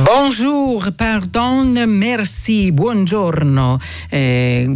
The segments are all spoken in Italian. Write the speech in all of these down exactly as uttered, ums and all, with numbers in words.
Bonjour, pardon, merci, buongiorno, eh,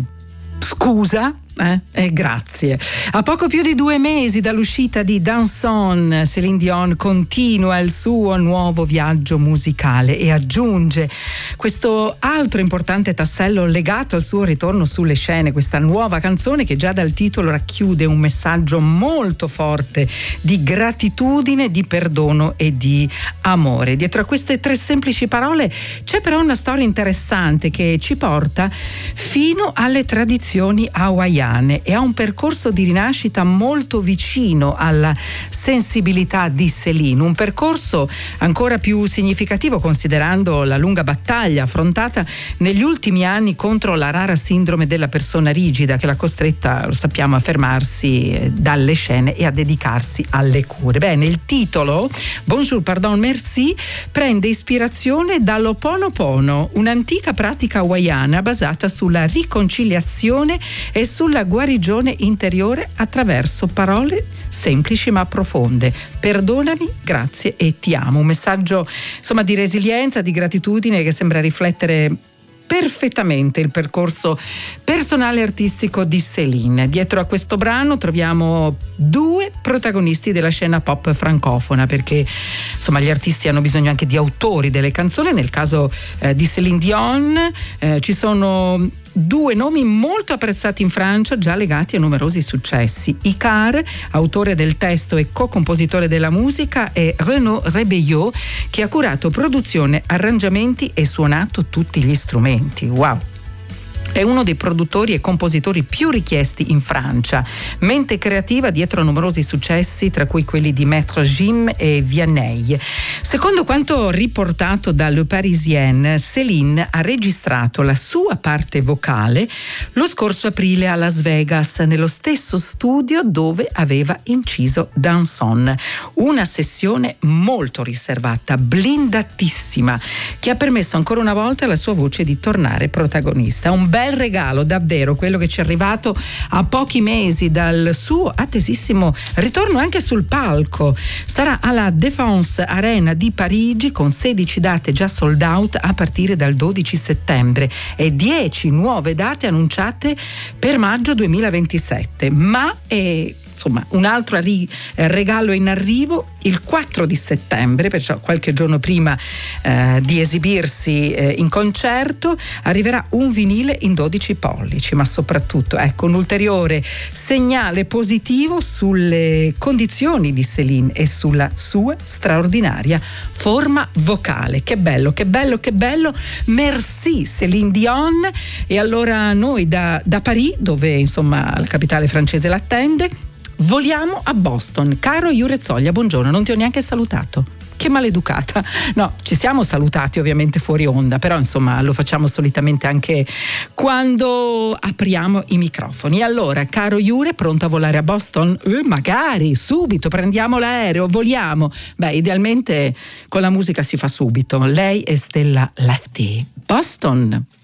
scusa. Eh? Eh, grazie. A poco più di due mesi dall'uscita di Danson, Céline Dion continua il suo nuovo viaggio musicale e aggiunge questo altro importante tassello legato al suo ritorno sulle scene, questa nuova canzone che già dal titolo racchiude un messaggio molto forte di gratitudine, di perdono e di amore. Dietro a queste tre semplici parole c'è però una storia interessante che ci porta fino alle tradizioni hawaiane e ha un percorso di rinascita molto vicino alla sensibilità di Céline, un percorso ancora più significativo considerando la lunga battaglia affrontata negli ultimi anni contro la rara sindrome della persona rigida che l'ha costretta, lo sappiamo, a fermarsi dalle scene e a dedicarsi alle cure. Bene, il titolo Bonjour, pardon, merci prende ispirazione dall'Ho'oponopono, un'antica pratica hawaiana basata sulla riconciliazione e sulla la guarigione interiore attraverso parole semplici ma profonde. Perdonami, grazie e ti amo. Un messaggio insomma di resilienza, di gratitudine che sembra riflettere perfettamente il percorso personale e artistico di Céline. Dietro a questo brano troviamo due protagonisti della scena pop francofona, perché insomma gli artisti hanno bisogno anche di autori delle canzoni. Nel caso eh, di Céline Dion eh, ci sono due nomi molto apprezzati in Francia, già legati a numerosi successi. Icare, autore del testo e co-compositore della musica, e Renaud Rebelliot, che ha curato produzione, arrangiamenti e suonato tutti gli strumenti. Wow! È uno dei produttori e compositori più richiesti in Francia, mente creativa dietro a numerosi successi, tra cui quelli di Maître Gim e Vianney. Secondo quanto riportato da Le Parisien, Céline ha registrato la sua parte vocale lo scorso aprile a Las Vegas, nello stesso studio dove aveva inciso Danson. Una sessione molto riservata, blindatissima, che ha permesso ancora una volta alla sua voce di tornare protagonista. Un bel Bel regalo, davvero, quello che ci è arrivato a pochi mesi dal suo attesissimo ritorno anche sul palco. Sarà alla Défense Arena di Parigi con sedici date già sold out a partire dal dodici settembre e dieci nuove date annunciate per maggio duemilaventisette. Ma è insomma un altro arri- regalo in arrivo il quattro di settembre, perciò qualche giorno prima eh, di esibirsi eh, in concerto, arriverà un vinile in dodici pollici, ma soprattutto ecco un ulteriore segnale positivo sulle condizioni di Céline e sulla sua straordinaria forma vocale. Che bello, che bello, che bello. Merci Céline Dion. E allora noi da, da Parigi, dove insomma la capitale francese l'attende, voliamo a Boston. Caro Iure Zoglia, buongiorno, non ti ho neanche salutato. Che maleducata. No, ci siamo salutati ovviamente fuori onda, però insomma lo facciamo solitamente anche quando apriamo i microfoni. Allora, caro Iure, pronto a volare a Boston? Eh, magari, subito, prendiamo l'aereo, voliamo. Beh, idealmente con la musica si fa subito. Lei è Stella Lefty. Boston.